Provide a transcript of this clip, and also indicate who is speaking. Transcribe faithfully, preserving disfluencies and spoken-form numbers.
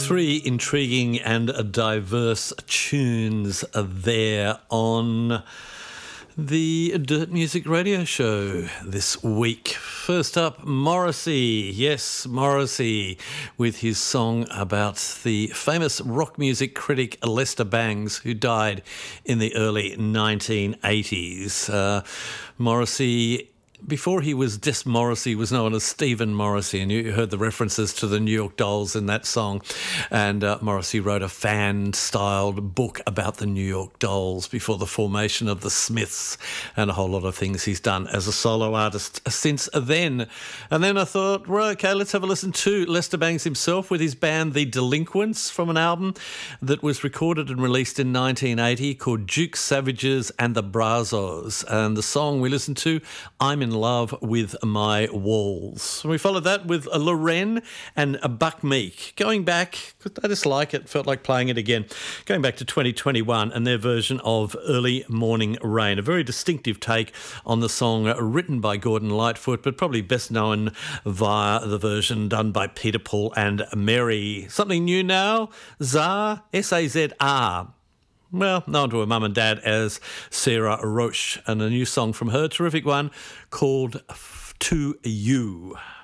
Speaker 1: Three intriguing and diverse tunes there on the Dirt Music Radio Show this week. First up, Morrissey. Yes, Morrissey, with his song about the famous rock music critic Lester Bangs, who died in the early nineteen eighties. Uh, Morrissey, before he was Des Morrissey, was known as Stephen Morrissey, and you heard the references to the New York Dolls in that song. And uh, Morrissey wrote a fan-styled book about the New York Dolls before the formation of the Smiths, and a whole lot of things he's done as a solo artist since then. And then I thought, well, okay, let's have a listen to Lester Bangs himself with his band The Delinquents from an album that was recorded and released in nineteen eighty called Duke Savages and the Brazos. And the song we listened to, I'm in Love with My Walls. And we followed that with a Loren and a Buck Meek. Going back, I just like it, felt like playing it again. Going back to twenty twenty-one and their version of Early Morning Rain, a very distinctive take on the song written by Gordon Lightfoot, but probably best known via the version done by Peter, Paul and Mary. Something new now, Zar, S A Z R. Well, known to her mum and dad as Sarah Roche, and a new song from her, terrific one, called To You.